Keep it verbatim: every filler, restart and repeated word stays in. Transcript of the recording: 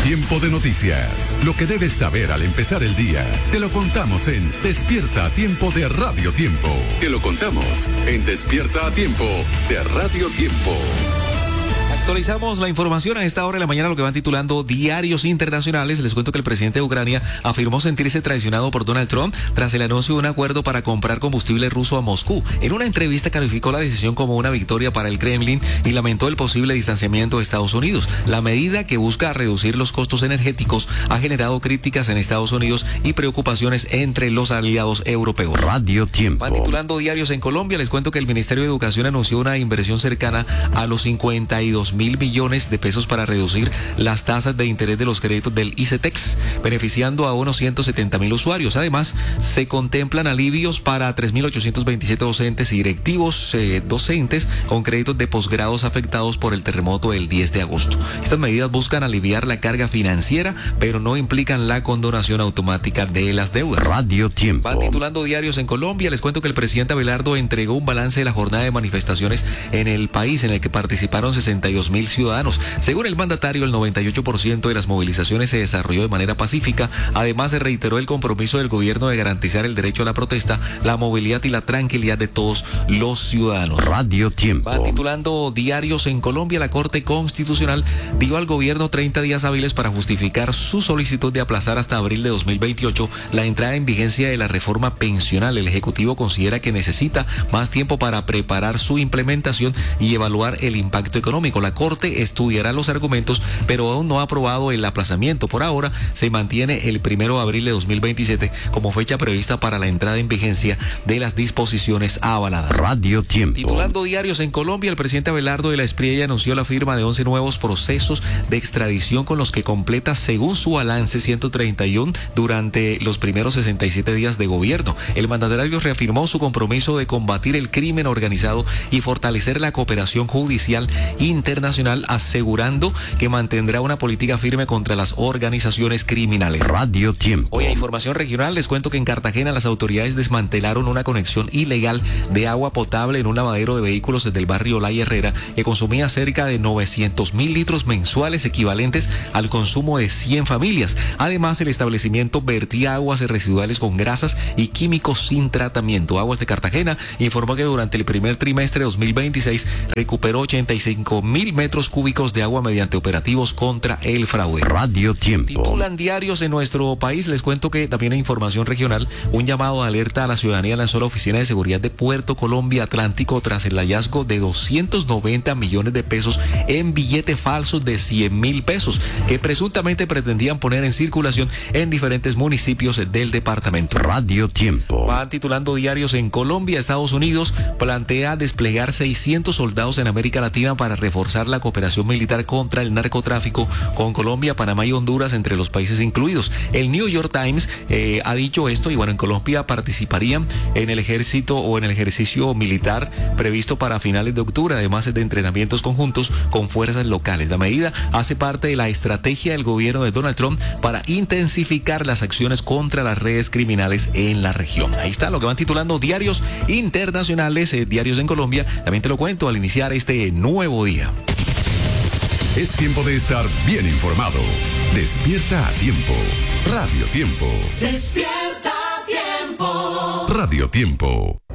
Tiempo de noticias. Lo que debes saber al empezar el día. Te lo contamos en Despierta a Tiempo de Radio Tiempo. Te lo contamos en Despierta a Tiempo de Radio Tiempo. Actualizamos la información a esta hora de la mañana, lo que van titulando diarios internacionales. Les cuento que el presidente de Ucrania afirmó sentirse traicionado por Donald Trump tras el anuncio de un acuerdo para comprar combustible ruso a Moscú. En una entrevista calificó la decisión como una victoria para el Kremlin y lamentó el posible distanciamiento de Estados Unidos. La medida, que busca reducir los costos energéticos, ha generado críticas en Estados Unidos y preocupaciones entre los aliados europeos. Radio Tiempo. Van titulando diarios en Colombia. Les cuento que el Ministerio de Educación anunció una inversión cercana a los cincuenta y dos mil millones de pesos para reducir las tasas de interés de los créditos del ICETEX, beneficiando a unos ciento setenta mil usuarios. Además, se contemplan alivios para tres mil ochocientos veintisiete docentes y directivos eh, docentes con créditos de posgrados afectados por el terremoto del diez de agosto. Estas medidas buscan aliviar la carga financiera, pero no implican la condonación automática de las deudas. Radio Tiempo. Van titulando diarios en Colombia. Les cuento que el presidente Abelardo entregó un balance de la jornada de manifestaciones en el país, en el que participaron sesenta y dos mil ciudadanos. Según el mandatario, el noventa y ocho por ciento de las movilizaciones se desarrolló de manera pacífica. Además, se reiteró el compromiso del gobierno de garantizar el derecho a la protesta, la movilidad y la tranquilidad de todos los ciudadanos. Radio Tiempo. Va titulando diarios en Colombia. La Corte Constitucional dio al gobierno treinta días hábiles para justificar su solicitud de aplazar hasta abril de dos mil veintiocho la entrada en vigencia de la reforma pensional. El Ejecutivo considera que necesita más tiempo para preparar su implementación y evaluar el impacto económico. La Corte estudiará los argumentos, pero aún no ha aprobado el aplazamiento. Por ahora se mantiene el primero de abril de dos mil veintisiete como fecha prevista para la entrada en vigencia de las disposiciones avaladas. Radio Tiempo. Titulando diarios en Colombia, el presidente Abelardo de la Espriella anunció la firma de once nuevos procesos de extradición, con los que completa, según su balance, ciento treinta y uno durante los primeros sesenta y siete días de gobierno. El mandatario reafirmó su compromiso de combatir el crimen organizado y fortalecer la cooperación judicial internacional, asegurando que mantendrá una política firme contra las organizaciones criminales. Radio Tiempo. Hoy, a información regional, les cuento que en Cartagena las autoridades desmantelaron una conexión ilegal de agua potable en un lavadero de vehículos desde el barrio La Herrera, que consumía cerca de novecientos mil litros mensuales, equivalentes al consumo de cien familias. Además, el establecimiento vertía aguas residuales con grasas y químicos sin tratamiento. Aguas de Cartagena informó que durante el primer trimestre de dos mil veintiséis recuperó ochenta y cinco mil metros cúbicos de agua mediante operativos contra el fraude. Radio Tiempo. Titulan diarios en nuestro país. Les cuento que también hay información regional. Un llamado de alerta a la ciudadanía lanzó la Oficina de Seguridad de Puerto Colombia Atlántico tras el hallazgo de doscientos noventa millones de pesos en billetes falsos de cien mil pesos que presuntamente pretendían poner en circulación en diferentes municipios del departamento. Radio Tiempo. Van titulando diarios en Colombia. Estados Unidos plantea desplegar seiscientos soldados en América Latina para reforzar la cooperación militar contra el narcotráfico con Colombia, Panamá y Honduras entre los países incluidos. El New York Times eh, ha dicho esto, y bueno, en Colombia participarían en el ejército o en el ejercicio militar previsto para finales de octubre, además de entrenamientos conjuntos con fuerzas locales. La medida hace parte de la estrategia del gobierno de Donald Trump para intensificar las acciones contra las redes criminales en la región. Ahí está lo que van titulando diarios internacionales, eh, diarios en Colombia. También te lo cuento al iniciar este nuevo día. Es tiempo de estar bien informado. Despierta a Tiempo. Radio Tiempo. Despierta a Tiempo. Radio Tiempo.